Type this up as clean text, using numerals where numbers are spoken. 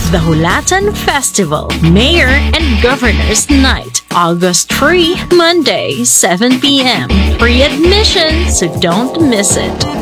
The Hulatan Festival, Mayor and Governor's Night, August 3, Monday, 7 p.m. Free admission, so don't miss it.